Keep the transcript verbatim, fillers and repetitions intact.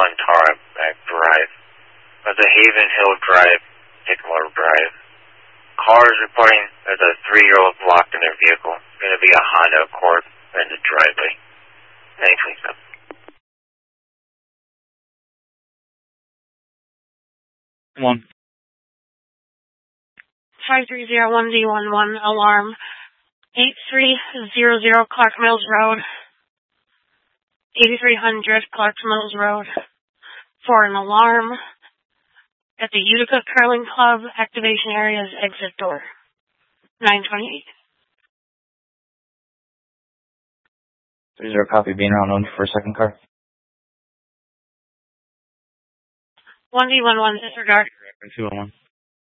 one Tarmac Drive. That's a Haven Hill Drive, Sycamore Drive. Car is reporting there's a three-year-old locked in their vehicle. Going to be a Honda Accord in the driveway. Thanks, Lisa. One. five three zero one Z one one, alarm. eight three zero zero Clark Mills Road. eighty-three hundred Clark Mills Road. For an alarm at the Utica Curling Club activation area's exit door. nine twenty-eight. three zero copy, being around one for a second car. one D one one, disregard. two one one.